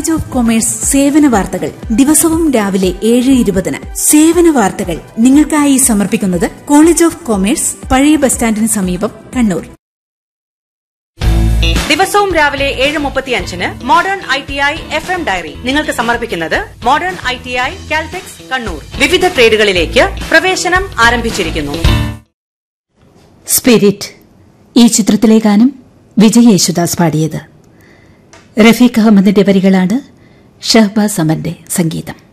College of commerce സേവന വാർത്തകൾ ദിവസവും രാവിലെ 7:20. സേവന വാർത്തകൾ നിങ്ങൾക്കായി സമർപ്പിക്കുന്നത് കോളേജ് ഓഫ് കൊമേഴ്സ്, പഴയ ബസ് സ്റ്റാൻഡിന് സമീപം, കണ്ണൂർ. ദിവസവും രാവിലെ 7:35 മോഡേൺ ITI FM ഡയറി നിങ്ങൾക്ക് സമർപ്പിക്കുന്നത് മോഡേൺ ITI കാൽടെക്സ് കണ്ണൂർ. വിവിധ ട്രേഡുകളിലേക്ക് പ്രവേശനം ആരംഭിച്ചിരിക്കുന്നു. സ്പിരിറ്റ് ഈ ചിത്രത്തിലെ ഗാനം വിജയ് യേശുദാസ് പാടിയത്. റഫീഖ് അഹമ്മദിന്റെ വരികളാണ്, ഷഹബാസ് അമന്റെ സംഗീതം.